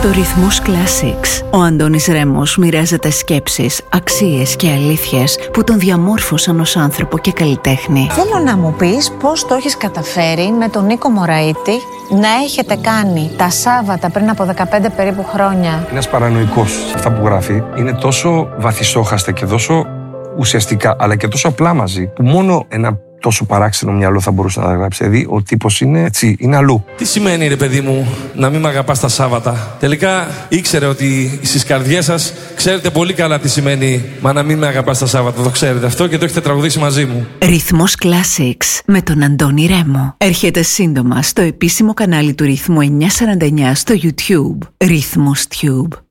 Στο Ρυθμός Classics, ο Αντώνης Ρέμος μοιράζεται σκέψεις, αξίες και αλήθειες που τον διαμόρφωσαν ως άνθρωπο και καλλιτέχνη. Θέλω να μου πεις πώς το έχεις καταφέρει με τον Νίκο Μωραήτη να έχετε κάνει τα Σάββατα πριν από 15 περίπου χρόνια. Είναι ένας παρανοϊκός σε αυτά που γράφει. Είναι τόσο βαθυσόχαστα και τόσο ουσιαστικά, αλλά και τόσο απλά μαζί, που μόνο ένα τόσο παράξενο μυαλό θα μπορούσε να τα γράψει. Δηλαδή, ο τύπος είναι έτσι, είναι αλλού. Τι σημαίνει, ρε παιδί μου, να μην με αγαπάς τα Σάββατα? Τελικά ήξερε ότι στις καρδιές σας ξέρετε πολύ καλά τι σημαίνει μα να μην με αγαπάς τα Σάββατα. Το ξέρετε αυτό και το έχετε τραγουδήσει μαζί μου. Ρυθμός Classics με τον Αντώνη Ρέμο. Έρχεται σύντομα στο επίσημο κανάλι του Ρυθμού 949 στο YouTube. Ρυθμός Tube.